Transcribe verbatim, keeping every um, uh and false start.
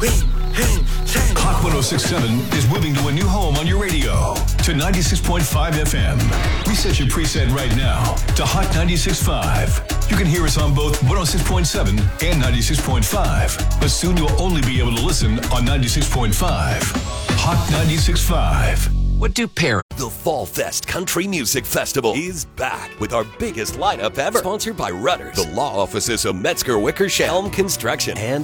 Hot one oh six point seven is moving to a new home on your radio to ninety-six point five F M. Reset your preset right now to Hot ninety-six point five. You can hear us on both one oh six point seven and ninety-six point five, but soon you'll only be able to listen on ninety-six point five. Hot ninety-six point five. What do parents... The Fall Fest Country Music Festival is back with our biggest lineup ever. Sponsored by Rudders, the law offices of Metzger Wickersham, Elm Construction, and